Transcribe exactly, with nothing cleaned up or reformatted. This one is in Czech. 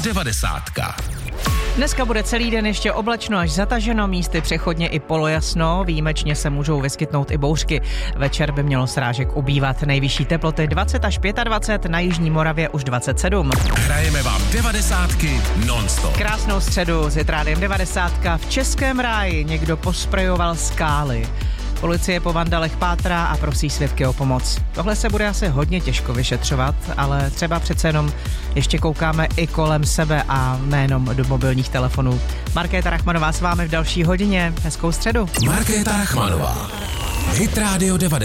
devadesátka. Dneska bude celý den ještě oblačno až zataženo, místy přechodně i polojasno, výjimečně se můžou vyskytnout i bouřky. Večer by mělo srážek ubývat, nejvyšší teploty dvacet až dvacet pět, na jižní Moravě už dvacet sedm. Hrajeme vám devadesátky non-stop. Krásnou středu s Hitrádiem devadesátka. V Českém ráji někdo posprejoval skály. Policie po vandalech pátrá a prosí svědky o pomoc. Tohle se bude asi hodně těžko vyšetřovat, ale třeba přece jenom ještě koukáme i kolem sebe a nejenom do mobilních telefonů. Markéta Rachmanová s vámi v další hodině. Hezkou středu. Markéta Rachmanová. Hitradio devadesát.